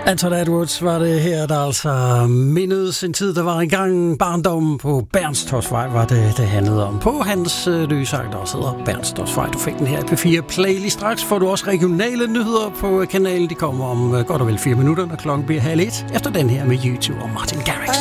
Anton Edwards var det her, der altså mindedes en tid, der var engang barndom på Bernstorffsvej, var det handlede om. På hans nye sang, der også hedder Bernstorffsvej. Du fik den her P4 Play. Lige straks får du også regionale nyheder på kanalen. De kommer om godt og vel 4 minutter, når klokken bliver 12:30. Efter den her med YouTube og Martin Garrix.